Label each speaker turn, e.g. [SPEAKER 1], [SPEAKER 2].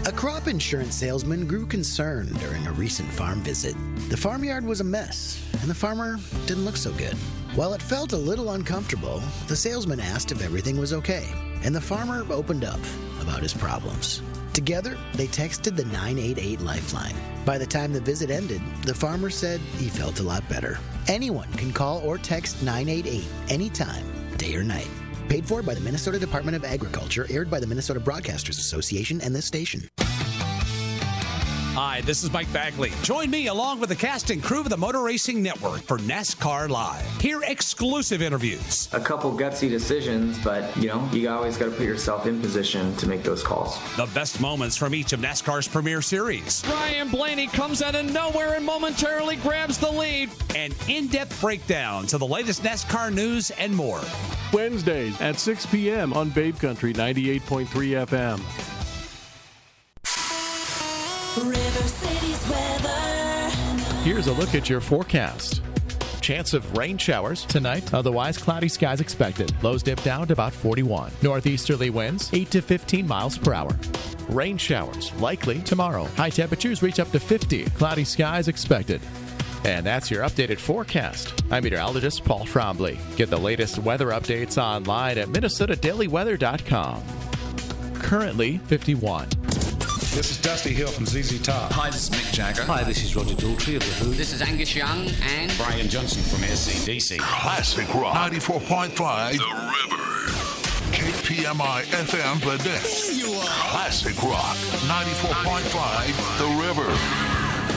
[SPEAKER 1] A crop insurance salesman grew concerned during a recent farm visit. The farmyard was a mess, and the farmer didn't look so good. While it felt a little uncomfortable, the salesman asked if everything was okay, and the farmer opened up about his problems. Together, they texted the 988 Lifeline. By the time the visit ended, the farmer said he felt a lot better. Anyone can call or text 988 anytime, day or night. Paid for by the Minnesota Department of Agriculture, aired by the Minnesota Broadcasters Association and this station.
[SPEAKER 2] Hi, this is Mike Bagley. Join me along with the cast and crew of the Motor Racing Network for NASCAR Live. Hear exclusive interviews.
[SPEAKER 3] A couple gutsy decisions, but, you always got to put yourself in position to make those calls.
[SPEAKER 2] The best moments from each of NASCAR's premier series.
[SPEAKER 4] Ryan Blaney comes out of nowhere and momentarily grabs the lead.
[SPEAKER 2] And in-depth breakdowns of the latest NASCAR news and more.
[SPEAKER 5] Wednesdays at 6 p.m. on Babe Country 98.3 FM.
[SPEAKER 6] River City's weather.
[SPEAKER 7] Here's a look at your forecast. Chance of rain showers tonight, otherwise cloudy skies expected. Lows dip down to about 41. Northeasterly winds 8 to 15 miles per hour. Rain showers likely tomorrow. High temperatures reach up to 50. Cloudy skies expected. And that's your updated forecast. I'm meteorologist Paul Trombley. Get the latest weather updates online at minnesotadailyweather.com. Currently 51.
[SPEAKER 8] This is Dusty Hill from ZZ Top.
[SPEAKER 9] Hi, this is Mick Jagger.
[SPEAKER 10] Hi, this is Roger Daltrey of The Who.
[SPEAKER 11] This is Angus Young and
[SPEAKER 9] Brian Johnson from SCDC.
[SPEAKER 12] Classic Rock 94.5 The River. KPMI FM Glendick. Classic Rock 94.5 The River.